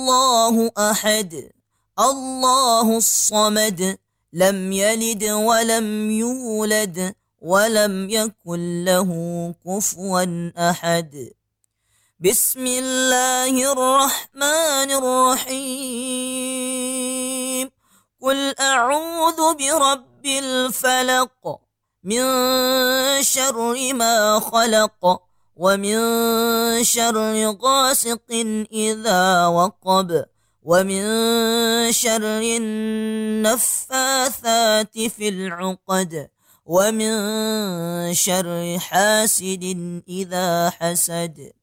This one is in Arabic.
الله أحد الله الصمد لم يلد ولم يولد ولم يكن له كفوا أحد. بسم الله الرحمن الرحيم. قل أعوذ برب الفلق من شر ما خلق ومن شر غاسق إذا وقب ومن شر النفاثات في العقد ومن شر حاسد إذا حسد.